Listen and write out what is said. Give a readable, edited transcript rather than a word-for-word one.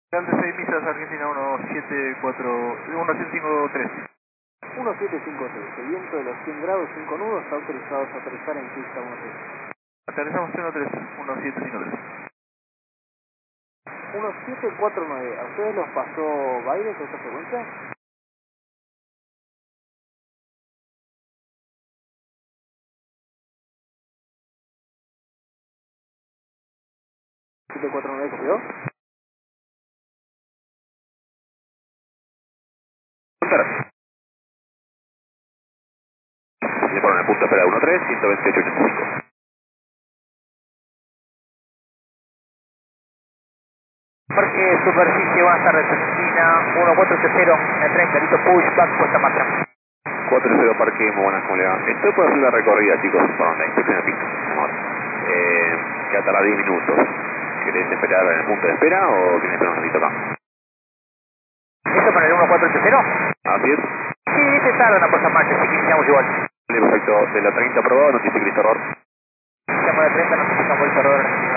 Grande 6 millas, Argentina 1753. 1753, el viento de los 100 grados, 5 nudos, está autorizados a aterrizar en pista 13. Aterrizamos 1753. 1749, ¿a ustedes los pasó Baires esta frecuencia? ¿749 copió? Le ponen el punto de espera 13, 128.85. Parque Superficie, buenas tardes, Argentina 1430, en el tren Carito Pushback, puesta en marcha. 40 Parque, muy buenas, ¿cómo le va? Estoy por hacer la recorrida, chicos, por la inspección de pista, mi amor. Ya tarda 10 minutos. ¿Querés esperar en el punto de espera o tienes que esperar un ratito acá? ¿Esto para el 1430? Así es. Sí, este tarda una puesta en marcha, así que iniciamos igual. Perfecto, de la 30 aprobado, notifique el error. Estamos de 30, nos fijamos el error.